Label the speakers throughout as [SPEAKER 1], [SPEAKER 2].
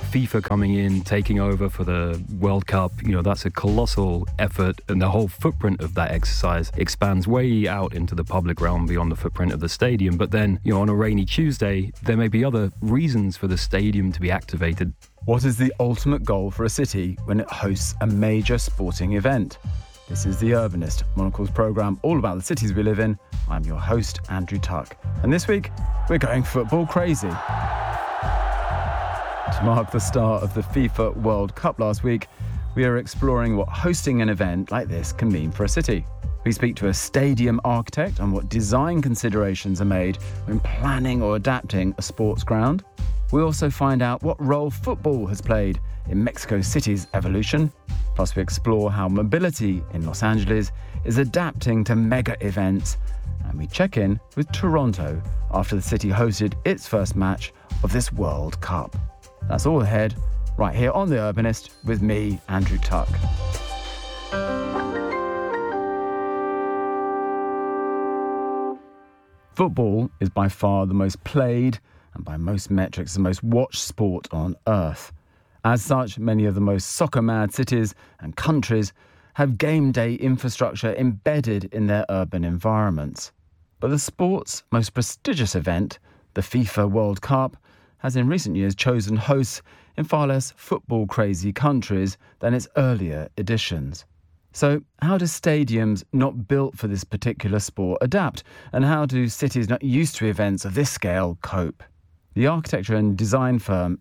[SPEAKER 1] FIFA coming in, taking over for the World Cup, that's a colossal effort, and the whole footprint of that exercise expands way out into the public realm beyond the footprint of the stadium. But then, on a rainy Tuesday, there may be other reasons for the stadium to be activated.
[SPEAKER 2] What is the ultimate goal for a city when it hosts a major sporting event? This is The Urbanist, Monocle's programme all about the cities we live in. I'm your host, Andrew Tuck. And this week, we're going football crazy. To mark the start of the FIFA World Cup last week, we are exploring what hosting an event like this can mean for a city. We speak to a stadium architect on what design considerations are made when planning or adapting a sports ground. We also find out what role football has played in Mexico City's evolution. Plus, we explore how mobility in Los Angeles is adapting to mega events. And we check in with Toronto after the city hosted its first match of this World Cup. That's all ahead, right here on The Urbanist with me, Andrew Tuck. Football is by far the most played and by most metrics the most watched sport on earth. As such, many of the most soccer-mad cities and countries have game day infrastructure embedded in their urban environments. But the sport's most prestigious event, the FIFA World Cup, has in recent years chosen hosts in far less football-crazy countries than its earlier editions. So how do stadiums not built for this particular sport adapt? And how do cities not used to events of this scale cope? The architecture and design firm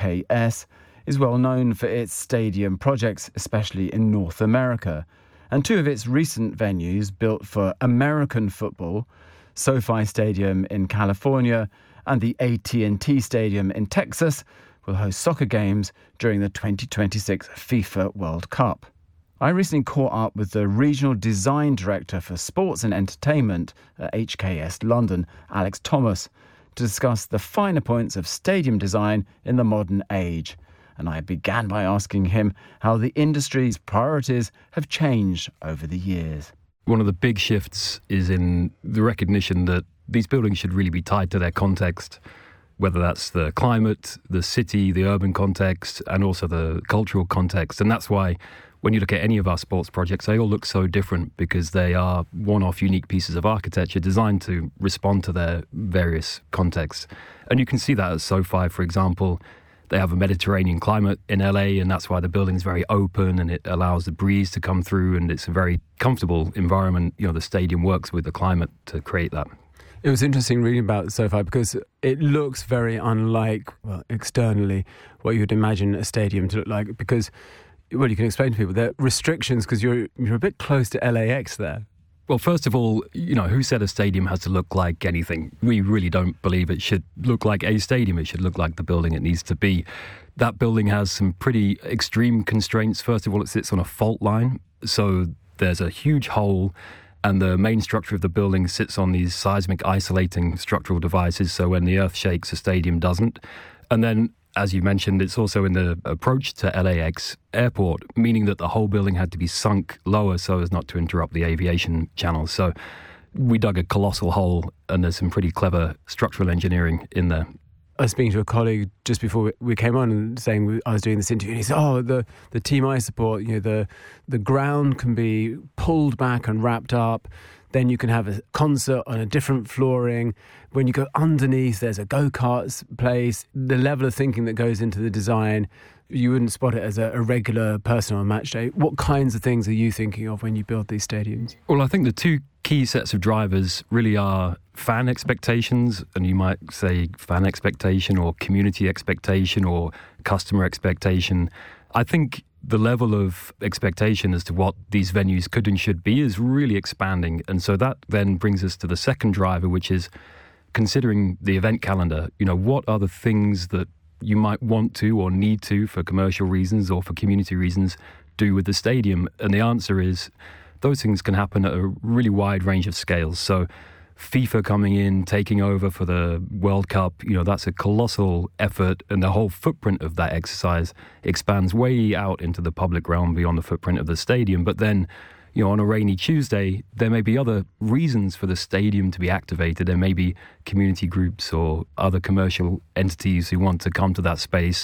[SPEAKER 2] HKS is well known for its stadium projects, especially in North America. And two of its recent venues built for American football, SoFi Stadium in California and the AT&T Stadium in Texas, will host soccer games during the 2026 FIFA World Cup. I recently caught up with the Regional Design Director for Sports and Entertainment at HKS London, Alex Thomas, to discuss the finer points of stadium design in the modern age. And I began by asking him how the industry's priorities have changed over the years.
[SPEAKER 1] One of the big shifts is in the recognition that these buildings should really be tied to their context, whether that's the climate, the city, the urban context, and also the cultural context. And that's why when you look at any of our sports projects, they all look so different because they are one-off unique pieces of architecture designed to respond to their various contexts. And you can see that at SoFi, for example. They have a Mediterranean climate in LA, and that's why the building is very open and it allows the breeze to come through, and it's a very comfortable environment. The stadium works with the climate to create that.
[SPEAKER 3] It was interesting reading about SoFi because it looks very unlike, externally, what you'd imagine a stadium to look like. Because, you can explain to people, there are restrictions because you're a bit close to LAX there.
[SPEAKER 1] Well, first of all, who said a stadium has to look like anything? We really don't believe it should look like a stadium. It should look like the building it needs to be. That building has some pretty extreme constraints. First of all, it sits on a fault line. So there's a huge hole, and the main structure of the building sits on these seismic isolating structural devices. So when the earth shakes, a stadium doesn't. And then, as you mentioned, it's also in the approach to LAX airport, meaning that the whole building had to be sunk lower so as not to interrupt the aviation channels. So we dug a colossal hole, and there's some pretty clever structural engineering in there.
[SPEAKER 3] I was speaking to a colleague just before we came on and saying I was doing this interview, and he said, the team I support, the ground can be pulled back and wrapped up. Then you can have a concert on a different flooring. When you go underneath, there's a go-karts place. The level of thinking that goes into the design, you wouldn't spot it as a regular person on a match day. What kinds of things are you thinking of when you build these stadiums?
[SPEAKER 1] Well, I think the two key sets of drivers really are fan expectations, and you might say fan expectation or community expectation or customer expectation. I think the level of expectation as to what these venues could and should be is really expanding. And so that then brings us to the second driver, which is considering the event calendar. What are the things that you might want to or need to, for commercial reasons or for community reasons, do with the stadium? And the answer is those things can happen at a really wide range of scales. So FIFA coming in, taking over for the World Cup, that's a colossal effort, and the whole footprint of that exercise expands way out into the public realm beyond the footprint of the stadium. But then, on a rainy Tuesday, there may be other reasons for the stadium to be activated. There may be community groups or other commercial entities who want to come to that space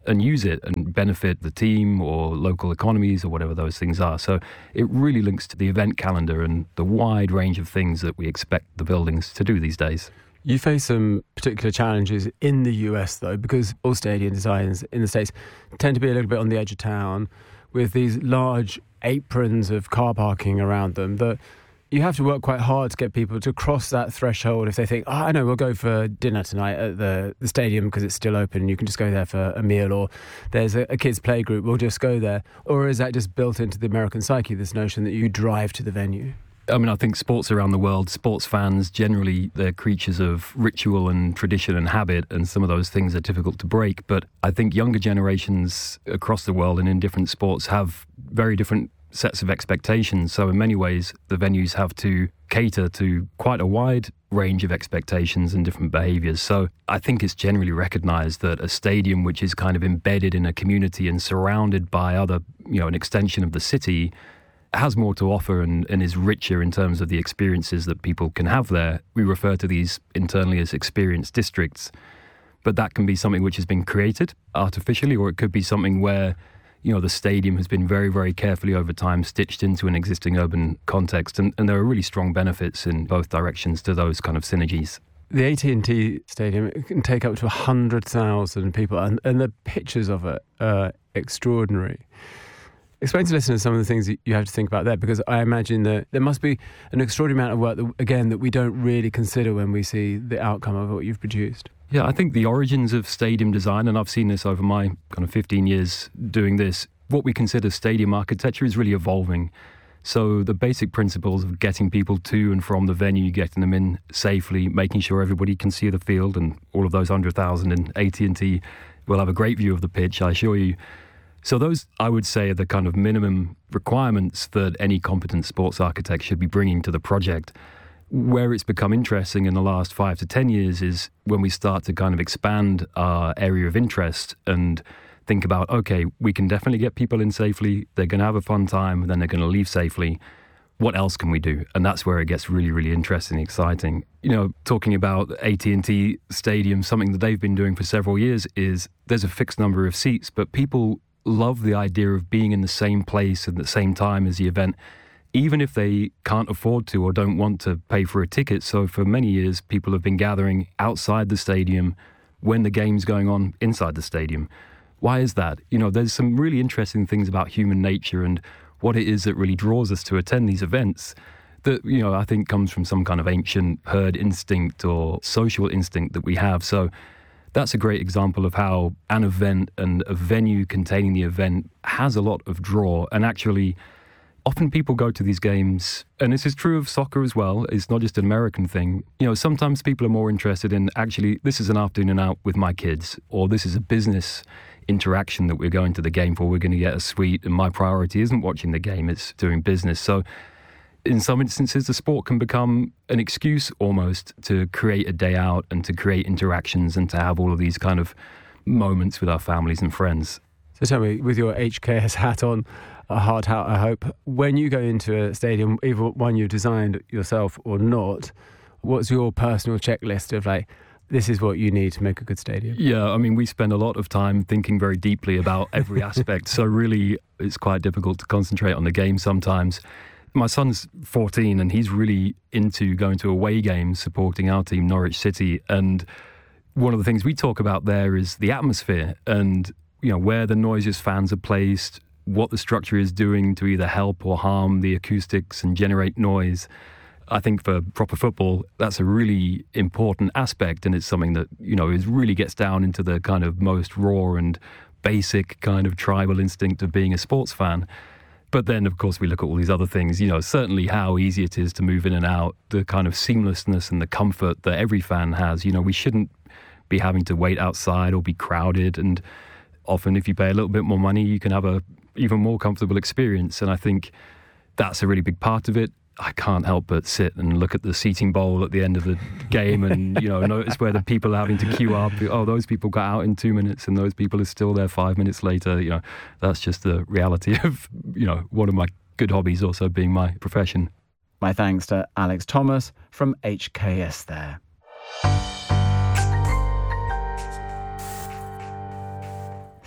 [SPEAKER 1] and use it and benefit the team or local economies or whatever those things are. So it really links to the event calendar and the wide range of things that we expect the buildings to do these days.
[SPEAKER 3] You face some particular challenges in the US, though, because all stadium designs in the States tend to be a little bit on the edge of town with these large aprons of car parking around them that you have to work quite hard to get people to cross that threshold if they think, I know, we'll go for dinner tonight at the stadium because it's still open and you can just go there for a meal, or there's a kids' play group, we'll just go there. Or is that just built into the American psyche, this notion that you drive to the venue?
[SPEAKER 1] I mean, I think sports around the world, sports fans, generally, they're creatures of ritual and tradition and habit, and some of those things are difficult to break. But I think younger generations across the world and in different sports have very different sets of expectations. So in many ways, the venues have to cater to quite a wide range of expectations and different behaviours. So I think it's generally recognised that a stadium which is kind of embedded in a community and surrounded by other, an extension of the city, has more to offer and is richer in terms of the experiences that people can have there. We refer to these internally as experience districts, but that can be something which has been created artificially, or it could be something where, the stadium has been very, very carefully over time stitched into an existing urban context. And there are really strong benefits in both directions to those kind of synergies.
[SPEAKER 3] The AT&T Stadium, it can take up to 100,000 people, and the pictures of it are extraordinary. Explain to listeners some of the things that you have to think about there, because I imagine that there must be an extraordinary amount of work, that we don't really consider when we see the outcome of what you've produced.
[SPEAKER 1] Yeah, I think the origins of stadium design, and I've seen this over my kind of 15 years doing this, what we consider stadium architecture is really evolving. So the basic principles of getting people to and from the venue, getting them in safely, making sure everybody can see the field, and all of those 100,000 in AT&T will have a great view of the pitch, I assure you. So those, I would say, are the kind of minimum requirements that any competent sports architect should be bringing to the project. Where it's become interesting in the last 5 to 10 years is when we start to kind of expand our area of interest and think about, okay, we can definitely get people in safely, they're going to have a fun time, and then they're going to leave safely. What else can we do? And that's where it gets really, really interesting and exciting. Talking about AT&T Stadium, something that they've been doing for several years is there's a fixed number of seats, but people love the idea of being in the same place at the same time as the event, even if they can't afford to or don't want to pay for a ticket. So for many years, people have been gathering outside the stadium when the game's going on inside the stadium. Why is that? There's some really interesting things about human nature and what it is that really draws us to attend these events that, I think comes from some kind of ancient herd instinct or social instinct that we have. So that's a great example of how an event and a venue containing the event has a lot of draw. And actually, often people go to these games, and this is true of soccer as well, it's not just an American thing. Sometimes people are more interested in, actually, this is an afternoon out with my kids, or this is a business interaction that we're going to the game for. We're going to get a suite, and my priority isn't watching the game, it's doing business. So in some instances, the sport can become an excuse almost to create a day out and to create interactions and to have all of these kind of moments with our families and friends.
[SPEAKER 3] So tell me, with your HKS hat on, a hard hat, I hope, when you go into a stadium, either one you've designed yourself or not, what's your personal checklist of this is what you need to make a good stadium? Yeah,
[SPEAKER 1] I mean, we spend a lot of time thinking very deeply about every aspect. So really, it's quite difficult to concentrate on the game sometimes. My son's 14 and he's really into going to away games supporting our team, Norwich City. And one of the things we talk about there is the atmosphere and, where the noisiest fans are placed, what the structure is doing to either help or harm the acoustics and generate noise. I think for proper football, that's a really important aspect, and it's something that, really gets down into the kind of most raw and basic kind of tribal instinct of being a sports fan. But then, of course, we look at all these other things, certainly how easy it is to move in and out, the kind of seamlessness and the comfort that every fan has. We shouldn't be having to wait outside or be crowded. And often if you pay a little bit more money, you can have a even more comfortable experience. And I think that's a really big part of it. I can't help but sit and look at the seating bowl at the end of the game and, notice where the people are having to queue up. Oh, those people got out in 2 minutes and those people are still there 5 minutes later. That's just the reality of, one of my good hobbies also being my profession.
[SPEAKER 2] My thanks to Alex Thomas from HKS there.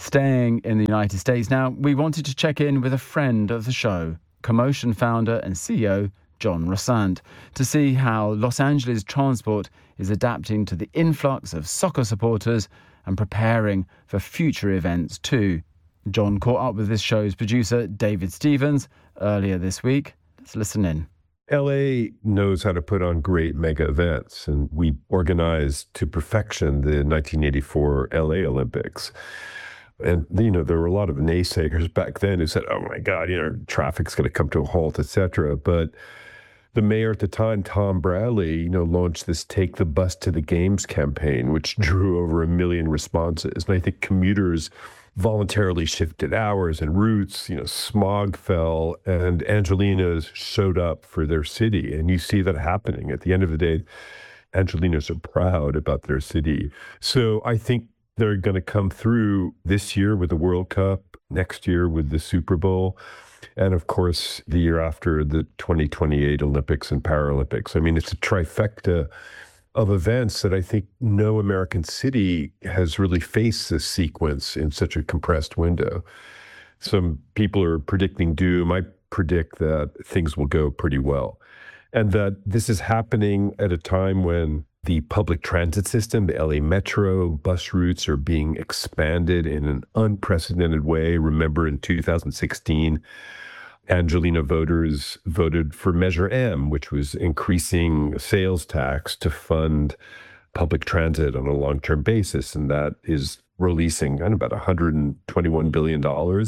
[SPEAKER 2] Staying in the United States now, we wanted to check in with a friend of the show, Commotion founder and CEO John Rossand, to see how Los Angeles transport is adapting to the influx of soccer supporters and preparing for future events too. John caught up with this show's producer, David Stevens, earlier this week. Let's listen in.
[SPEAKER 4] LA knows how to put on great mega events, and we organized to perfection the 1984 LA Olympics. And, there were a lot of naysayers back then who said, oh my God, traffic's going to come to a halt, etc. But the mayor at the time, Tom Bradley, launched this Take the Bus to the Games campaign, which drew over 1 million responses. And I think commuters voluntarily shifted hours and routes, smog fell, and Angelinos showed up for their city. And you see that happening. At the end of the day, Angelinos are proud about their city. So I think they're going to come through this year with the World Cup, next year with the Super Bowl, and of course, the year after, the 2028 Olympics and Paralympics. I mean, it's a trifecta of events that I think no American city has really faced this sequence in such a compressed window. Some people are predicting doom. I predict that things will go pretty well. And that this is happening at a time when the public transit system, the LA Metro, bus routes are being expanded in an unprecedented way. Remember, in 2016, Angelino voters voted for Measure M, which was increasing sales tax to fund public transit on a long-term basis. And that is releasing about $121 billion,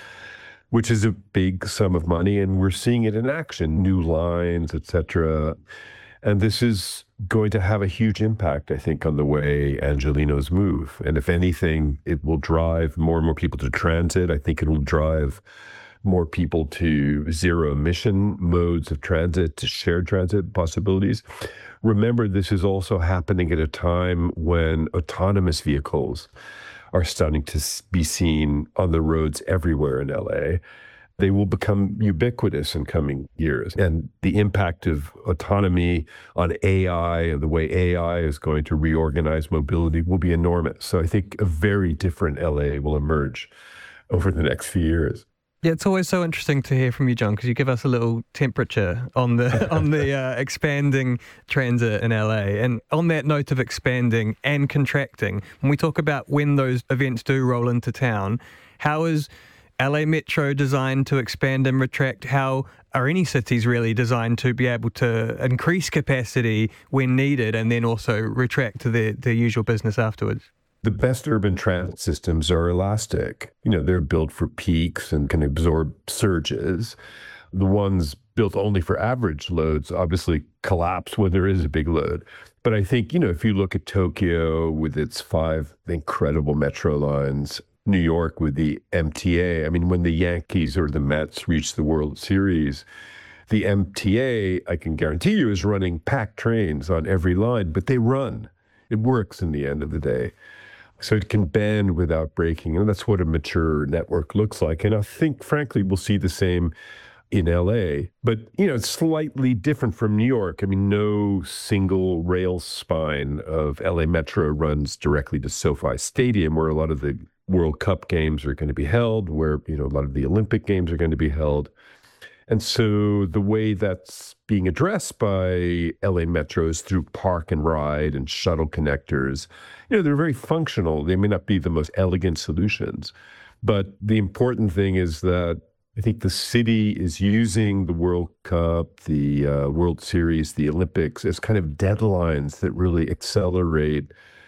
[SPEAKER 4] which is a big sum of money. And we're seeing it in action, new lines, et cetera. And this is going to have a huge impact, I think, on the way Angelinos move. And if anything, it will drive more and more people to transit. I think it will drive more people to zero-emission modes of transit, to shared transit possibilities. Remember, this is also happening at a time when autonomous vehicles are starting to be seen on the roads everywhere in LA. They will become ubiquitous in coming years. And the impact of autonomy on AI and the way AI is going to reorganize mobility will be enormous. So I think a very different LA will emerge over the next few years.
[SPEAKER 5] Yeah, it's always so interesting to hear from you, John, because you give us a little temperature on the expanding transit in LA. And on that note of expanding and contracting, when we talk about when those events do roll into town, how is LA Metro designed to expand and retract? How are any cities really designed to be able to increase capacity when needed and then also retract to their usual business afterwards?
[SPEAKER 4] The best urban transit systems are elastic. They're built for peaks and can absorb surges. The ones built only for average loads obviously collapse when there is a big load. But I think, if you look at Tokyo with its 5 incredible metro lines, New York with the MTA, when the Yankees or the Mets reach the World Series, the MTA, I can guarantee you, is running packed trains on every line, but they run. It works in the end of the day. So it can bend without breaking. And that's what a mature network looks like. And I think, frankly, we'll see the same in LA. But, it's slightly different from New York. no single rail spine of LA Metro runs directly to SoFi Stadium, where a lot of the World Cup games are going to be held, where, a lot of the Olympic games are going to be held. And so the way that's being addressed by LA Metro is through park and ride and shuttle connectors. They're very functional. They may not be the most elegant solutions, but the important thing is that I think the city is using the World Cup, the World Series, the Olympics as kind of deadlines that really accelerate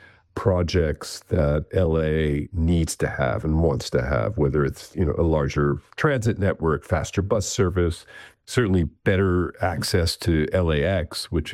[SPEAKER 4] projects that LA needs to have and wants to have, whether it's, a larger transit network, faster bus service, certainly better access to LAX, which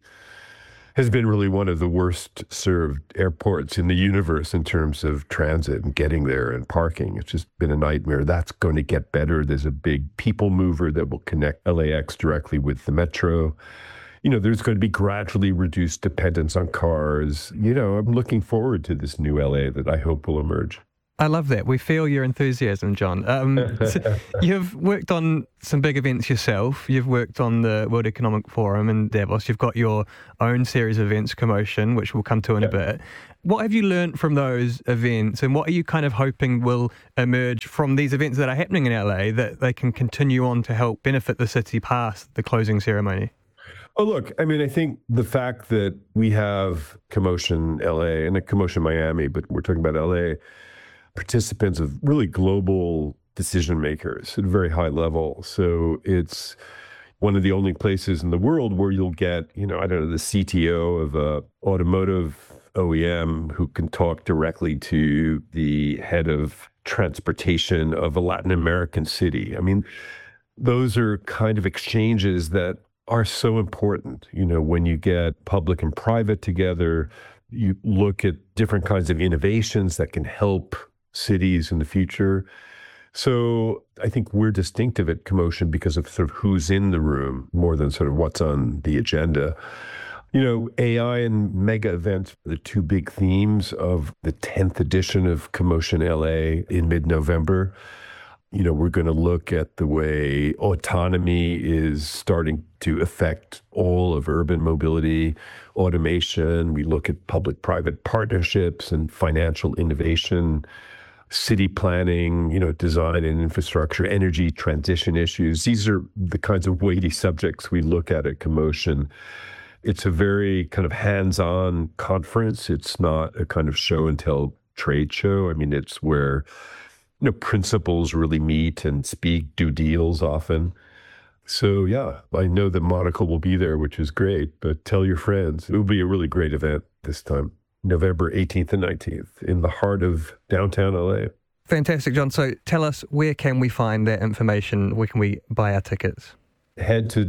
[SPEAKER 4] has been really one of the worst served airports in the universe in terms of transit and getting there and parking. It's just been a nightmare. That's going to get better. There's a big people mover that will connect LAX directly with the metro. There's going to be gradually reduced dependence on cars. I'm looking forward to this new LA that I hope will emerge.
[SPEAKER 5] I love that. We feel your enthusiasm, John. So you've worked on some big events yourself. You've worked on the World Economic Forum in Davos. You've got your own series of events, Commotion, which we'll come to in a bit. What have you learned from those events, and what are you kind of hoping will emerge from these events that are happening in LA that they can continue on to help benefit the city past the closing ceremony?
[SPEAKER 4] Oh, look, I mean, I think the fact that we have Commotion LA and a Commotion Miami, but we're talking about LA, participants of really global decision makers at a very high level. So it's one of the only places in the world where you'll get, I don't know, the CTO of a automotive OEM who can talk directly to the head of transportation of a Latin American city. I mean, those are kind of exchanges that are so important. When you get public and private together, you look at different kinds of innovations that can help cities in the future. So I think we're distinctive at Commotion because of sort of who's in the room more than sort of what's on the agenda. AI and mega events are the two big themes of the 10th edition of Commotion LA in mid-November. We're going to look at the way autonomy is starting to affect all of urban mobility, automation. We look at public-private partnerships and financial innovation, city planning, design and infrastructure, energy transition issues. These are the kinds of weighty subjects we look at Commotion. It's a very kind of hands-on conference. It's not a kind of show and tell trade show. I mean, it's where principals really meet and speak, do deals often. So, yeah, I know that Monica will be there, which is great, but tell your friends. It will be a really great event this time, November 18th and 19th, in the heart of downtown LA.
[SPEAKER 5] Fantastic, John. So tell us, where can we find that information? Where can we buy our tickets?
[SPEAKER 4] Head to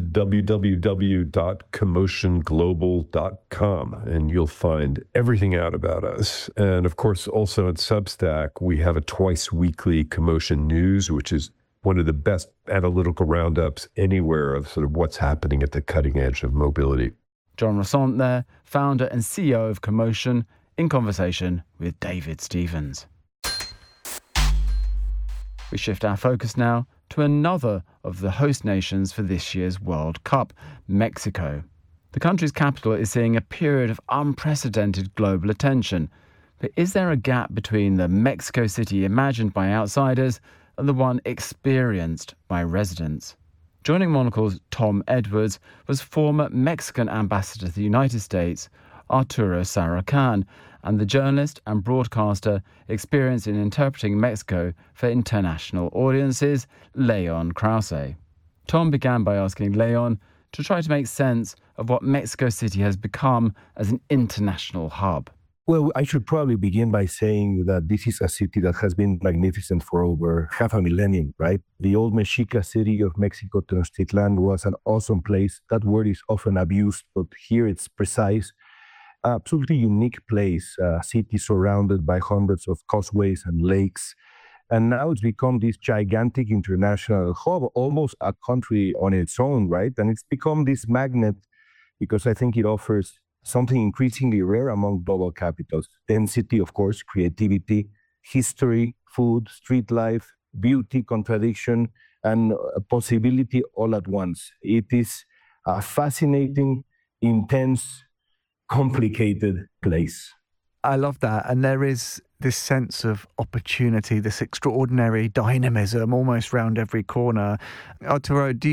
[SPEAKER 4] www.commotionglobal.com and you'll find everything out about us. And of course, also on Substack, we have a twice weekly Commotion News, which is one of the best analytical roundups anywhere of sort of what's happening at the cutting edge of mobility.
[SPEAKER 2] John Rossant there, founder and CEO of Commotion, in conversation with David Stevens. We shift our focus now to another of the host nations for this year's World Cup, Mexico. The country's capital is seeing a period of unprecedented global attention. But is there a gap between the Mexico City imagined by outsiders and the one experienced by residents? Joining Monocle's Tom Edwards was former Mexican ambassador to the United States, Arturo Sarracan, and the journalist and broadcaster experienced in interpreting Mexico for international audiences, Leon Krause. Tom began by asking Leon to try to make sense of what Mexico City has become as an international hub.
[SPEAKER 6] Well, I should probably begin by saying that this is a city that has been magnificent for over half a millennium, right? The old Mexica city of Mexico, Tenochtitlan, was an awesome place. That word is often abused, but here it's precise. Absolutely unique place, a city surrounded by hundreds of causeways and lakes. And now it's become this gigantic international hub, almost a country on its own, right? And it's become this magnet because I think it offers something increasingly rare among global capitals. Density, of course, creativity, history, food, street life, beauty, contradiction, and possibility all at once. It is a fascinating, intense, complicated place.
[SPEAKER 7] I love that. And there is this sense of opportunity, this extraordinary dynamism almost round every corner. Arturo, how do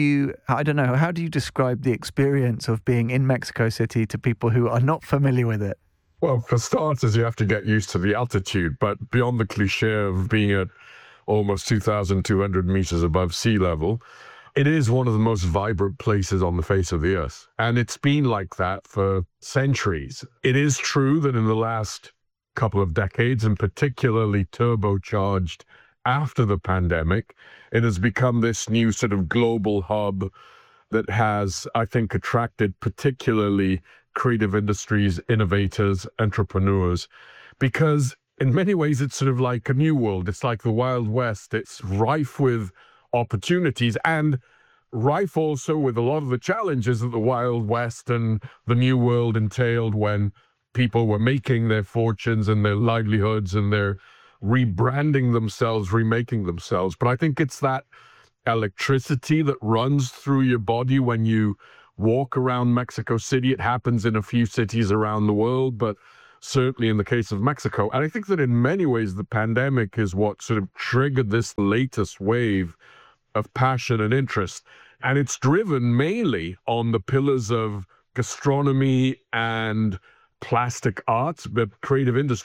[SPEAKER 7] you describe the experience of being in Mexico City to people who are not familiar with it?
[SPEAKER 8] Well, for starters, you have to get used to the altitude, but beyond the cliche of being at almost 2,200 meters above sea level, it is one of the most vibrant places on the face of the earth. And it's been like that for centuries. It is true that in the last couple of decades, and particularly turbocharged after the pandemic, it has become this new sort of global hub that has, I think, attracted particularly creative industries, innovators, entrepreneurs, because in many ways it's sort of like a new world. It's like the Wild West. It's rife with opportunities and rife also with a lot of the challenges that the Wild West and the New World entailed when people were making their fortunes and their livelihoods and their rebranding themselves, remaking themselves. But I think it's that electricity that runs through your body when you walk around Mexico City. It happens in a few cities around the world, but certainly in the case of Mexico. And I think that in many ways, the pandemic is what sort of triggered this latest wave of passion and interest. And it's driven mainly on the pillars of gastronomy and plastic arts, but creative industry.